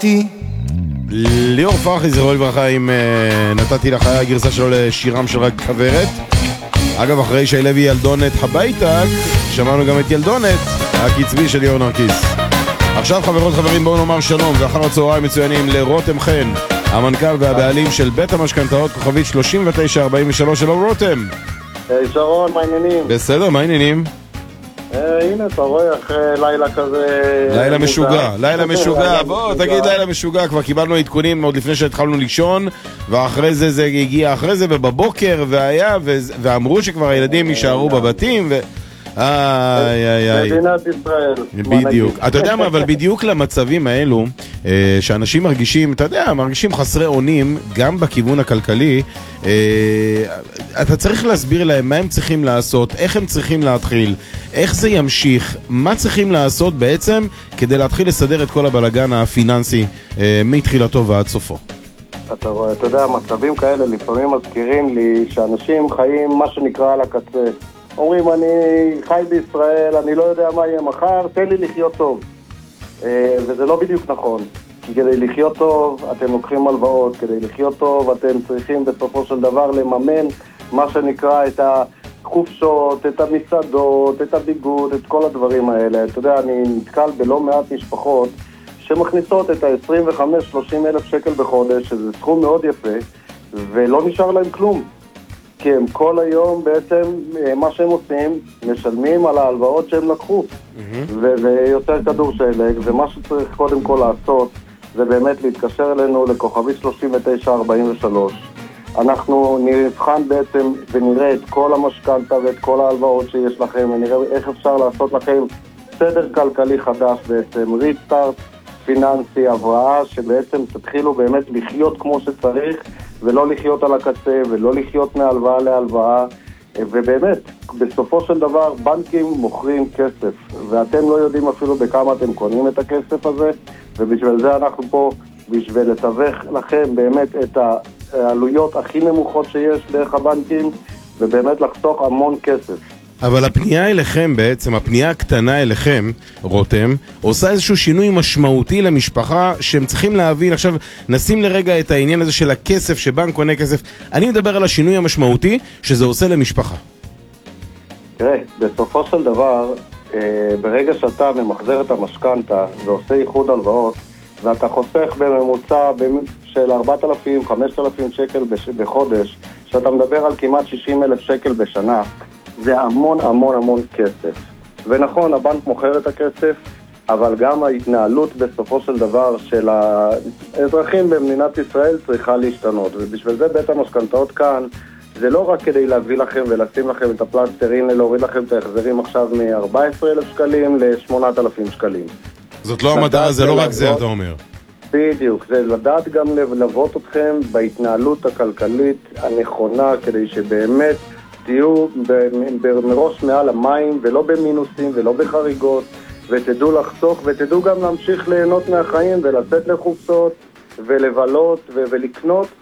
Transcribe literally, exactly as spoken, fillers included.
ליאור פרחי, זכרו לברכה, עם נתתי לך הגרסה שלו לשירם של רק כוורת. אגב, אחרי שילוי ילדונת הביתה, שמענו גם את ילדונת הקצבי של ליאור נרקיס. עכשיו חברות חברים, בואו נאמר שלום ואחר הצהריים מצוינים לרותם חן, המנכ"ל והבעלים של בית המשכנתאות כוכבית שלושים ותשע ארבעים ושלוש. שלום רותם. היי שרון, מה העניינים? בסדר, מה העניינים? הנה, אתה רואה אחרי לילה כזה... לילה משוגע, לילה משוגע, בוא תגיד לילה משוגע, כבר קיבלנו עדכונים עוד לפני שהתחלנו לישון, ואחרי זה זה הגיע אחרי זה, ובבוקר והיה, ואמרו שכבר הילדים יישארו בבתים, ו... איי איי איי מדינת ישראל. בדיוק, אתה יודע מה, אבל בדיוק למצבים האלו שאנשים מרגישים, אתה יודע, מרגישים חסרי אונים גם בכיוון הכלכלי, אתה צריך להסביר להם מה הם צריכים לעשות, איך הם צריכים להתחיל, איך זה ימשיך, מה צריכים לעשות בעצם כדי להתחיל לסדר את כל הבלגן הפיננסי מתחילתו ועד סופו. אתה רואה, אתה יודע, מצבים כאלה לפעמים מזכירים לי שאנשים חיים מה שנקרא על הקצה. אומרים, אני חי בישראל, אני לא יודע מה יהיה מחר, תן לי לחיות טוב. וזה לא בדיוק נכון. כי כדי לחיות טוב, אתם לוקחים הלוואות. כדי לחיות טוב, אתם צריכים בסופו של דבר לממן מה שנקרא את החופשות, את המסעדות, את הביגוד, את כל הדברים האלה. אתה יודע, אני נתקל בלא מעט משפחות שמכניסות את ה-עשרים וחמש שלושים אלף שקל בחודש, שזה סכום מאוד יפה, ולא נשאר להם כלום. כי הם כל היום בעצם, מה שהם עושים, משלמים על ההלוואות שהם לקחו. Mm-hmm. ויותר כדור שלג, ומה שצריך קודם כל לעשות, זה באמת להתקשר אלינו לכוכבית שלושים ותשע ארבעים ושלוש. אנחנו נבחן בעצם ונראה את כל המשכנתה ואת כל ההלוואות שיש לכם, ונראה איך אפשר לעשות לכם סדר כלכלי חדש בעצם, ריסטארט פיננסי, הבראה, שבעצם תתחילו באמת לחיות כמו שצריך, ולא לחיות על הקצה, ולא לחיות מהלוואה להלוואה, ובאמת, בסופו של דבר, בנקים מוכרים כסף, ואתם לא יודעים אפילו בכמה אתם קונים את הכסף הזה, ובשביל זה אנחנו פה, בשביל לתווך לכם באמת את העלויות הכי נמוכות שיש דרך הבנקים, ובאמת לחסוך המון כסף. אבל הפנייה אליכם בעצם, הפנייה הקטנה אליכם, רותם, עושה איזשהו שינוי משמעותי למשפחה שהם צריכים להבין. עכשיו נשים לרגע את העניין הזה של הכסף, שבנק קונה כסף. אני מדבר על השינוי המשמעותי שזה עושה למשפחה. תראה, בסופו של דבר, ברגע שאתה ממחזר את המשכנתה ועושה איחוד הלוואות, ואתה חוסך בממוצע של ארבעת אלפים, חמשת אלפים שקל בחודש, שאתה מדבר על כמעט שישים אלף שקל בשנה, זה המון המון המון כסף. ונכון, הבנק מוכר את הכסף, אבל גם ההתנהלות בסופו של דבר של האזרחים במדינת ישראל צריכה להשתנות. ובשביל זה בית המשכנתאות כאן, זה לא רק כדי להביא לכם ולשים לכם את הפלסטרין, להוריד לכם את ההחזרים עכשיו מ-ארבעה עשר אלף שקלים ל-שמונת אלפים שקלים. זאת לא המדע, זה לא רק זה, אתה אומר. בדיוק, זה לדעת גם ללוות אתכם בהתנהלות הכלכלית הנכונה, כדי שבאמת תהיו מראש מעל המים, ולא במינוסים ולא בחריגות, ותדעו לחסוך ותדעו גם להמשיך ליהנות מהחיים ולצאת לחופשות ולבלות ולקנות